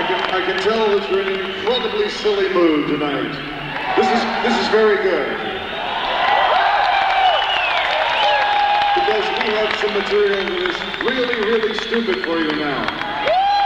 I can tell that you're in an incredibly silly mood tonight. This is very good. Because we have some material that is really, really stupid for you now.